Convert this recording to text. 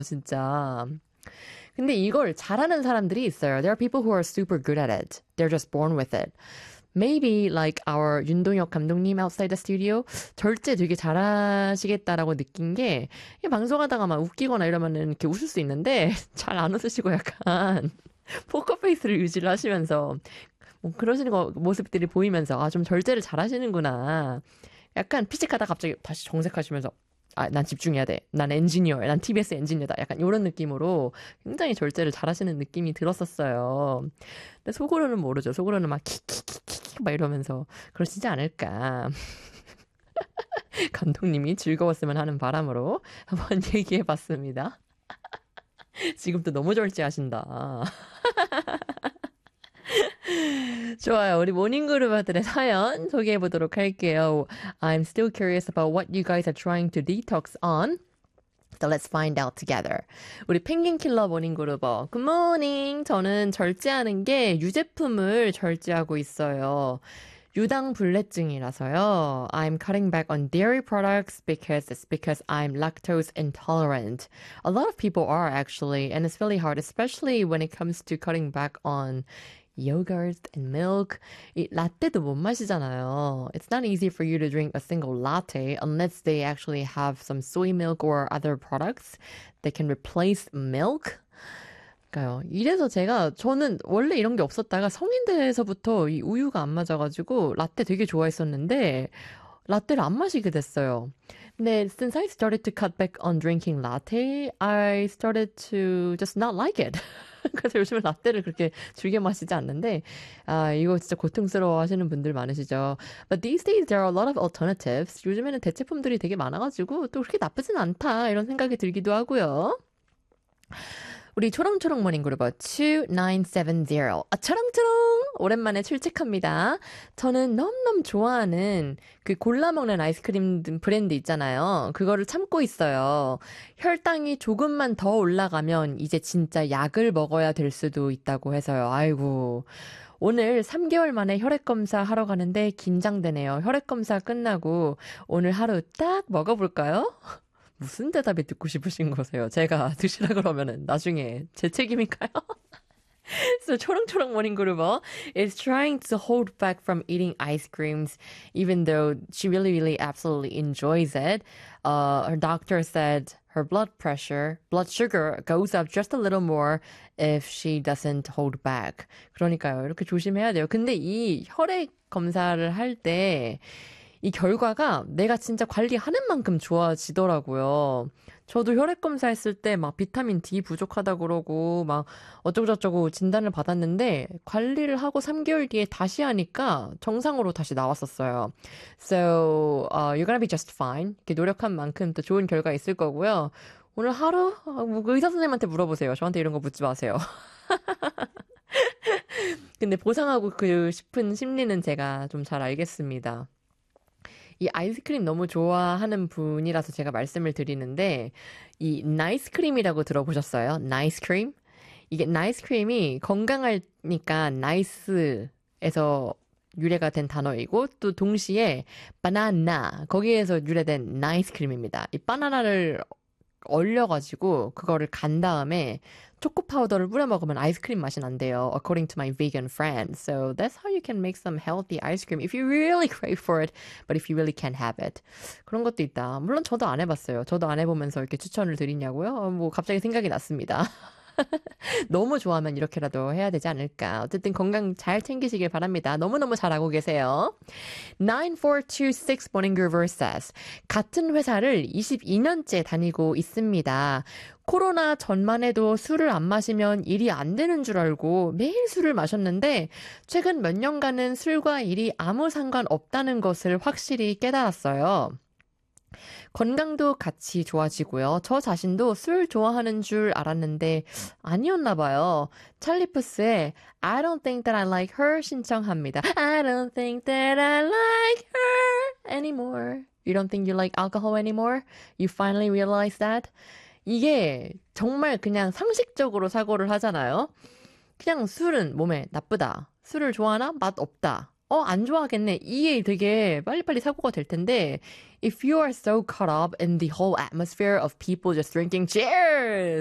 진짜. 근데 이걸 잘하는 사람들이 있어요. There are people who are super good at it. They're just born with it. Maybe like our 윤동혁 감독님 outside the studio 절제 되게 잘하시겠다라고 느낀 게 방송하다가 막 웃기거나 이러면은 이렇게 웃을 수 있는데 잘 안 웃으시고 약간 포커페이스를 유지를 하시면서 뭐 그러시는 거 모습들이 보이면서 아 좀 절제를 잘하시는구나. 약간 피식하다 갑자기 다시 정색하시면서 아, 난 집중해야 돼. 난 엔지니어야. 난 TBS 엔지니어다. 약간 이런 느낌으로 굉장히 절제를 잘하시는 느낌이 들었었어요. 근데 속으로는 모르죠. 속으로는 막 키키키키 막 이러면서 그러시지 않을까. 감독님이 즐거웠으면 하는 바람으로 한번 얘기해봤습니다. 지금도 너무 절제하신다. 좋아요. 우리 모닝그룹아들의 사연 소개해보도록 할게요. I'm still curious about what you guys are trying to detox on. So let's find out together. 우리 펭귄킬러 모닝그룹어. 굿모닝. 저는 절제하는 게 유제품을 절제하고 있어요. 유당불내증이라서요. I'm cutting back on dairy products because it's because I'm lactose intolerant. A lot of people are actually, and it's really hard, especially when it comes to cutting back on yogurt and milk. 이 라떼도 못 마시잖아요. It's not easy for you to drink a single latte unless they actually have some soy milk or other products that can replace milk. 그러니까요. 이래서 저는 원래 이런 게 없었다가 성인 돼서부터 이 우유가 안 맞아가지고 라떼 되게 좋아했었는데 라떼를 안 마시게 됐어요. 근데 since I started to cut back on drinking latte, I started to just not like it. 그래서 요즘은 라떼를 그렇게 즐겨 마시지 않는데 아 이거 진짜 고통스러워 하시는 분들 많으시죠. But these days there are a lot of alternatives. 요즘에는 대체품들이 되게 많아가지고 또 그렇게 나쁘진 않다 이런 생각이 들기도 하고요. 우리 초롱초롱 모닝그룹 2970. 아, 초롱초롱! 오랜만에 출첵합니다. 저는 너무너무 좋아하는 그 골라 먹는 아이스크림 브랜드 있잖아요. 그거를 참고 있어요. 혈당이 조금만 더 올라가면 이제 진짜 약을 먹어야 될 수도 있다고 해서요. 아이고. 오늘 3개월 만에 혈액검사 하러 가는데 긴장되네요. 혈액검사 끝나고 오늘 하루 딱 먹어볼까요? 무슨 대답이 듣고 싶으신 거세요? 제가 드시라 그러면은 나중에 제 책임인가요? So 초롱초롱 모닝그룹어 is trying to hold back from eating ice creams even though she really absolutely enjoys it. Her doctor said her blood sugar goes up just a little more if she doesn't hold back. 그러니까요. 이렇게 조심해야 돼요. 근데 이 혈액 검사를 할 때 이 결과가 내가 진짜 관리하는 만큼 좋아지더라고요. 저도 혈액검사 했을 때 막 비타민 D 부족하다 그러고 막 어쩌고저쩌고 진단을 받았는데 관리를 하고 3개월 뒤에 다시 하니까 정상으로 다시 나왔었어요. So, you're gonna be just fine. 이렇게 노력한 만큼 또 좋은 결과 있을 거고요. 오늘 하루 뭐 의사 선생님한테 물어보세요. 저한테 이런 거 묻지 마세요. 근데 보상하고 싶은 심리는 제가 좀 잘 알겠습니다. 이 아이스크림 너무 좋아하는 분이라서 제가 말씀을 드리는데 이 나이스크림이라고 들어보셨어요? 나이스크림? 이게 나이스크림이 건강하니까 나이스에서 유래가 된 단어이고 또 동시에 바나나 거기에서 유래된 나이스크림입니다. 이 바나나를 얼려가지고 그거를 간 다음에 초코 파우더를 뿌려 먹으면 아이스크림 맛이 난대요. According to my vegan friend. So that's how you can make some healthy ice cream if you really crave for it, but if you really can't have it. 그런 것도 있다. 물론 저도 안 해봤어요. 저도 안 해보면서 이렇게 추천을 드리냐고요? 뭐 갑자기 생각이 났습니다. 너무 좋아하면 이렇게라도 해야 되지 않을까. 어쨌든 건강 잘 챙기시길 바랍니다. 너무너무 잘하고 계세요. 9426 Morning Groover says 같은 회사를 22년째 다니고 있습니다. 코로나 전만 해도 술을 안 마시면 일이 안 되는 줄 알고 매일 술을 마셨는데 최근 몇 년간은 술과 일이 아무 상관없다는 것을 확실히 깨달았어요. 건강도 같이 좋아지고요. 저 자신도 술 좋아하는 줄 알았는데 아니었나 봐요. 찰리푸스의 I don't think that I like her 신청합니다. I don't think that I like her anymore. You don't think you like alcohol anymore? You finally realize that? 이게 정말 그냥 상식적으로 사고를 하잖아요. 그냥 술은 몸에 나쁘다. 술을 좋아하나? 맛 없다. 안 좋아하겠네. 이게 되게 빨리빨리 사고가 될 텐데, if you are so caught up in the whole atmosphere of people just drinking cheers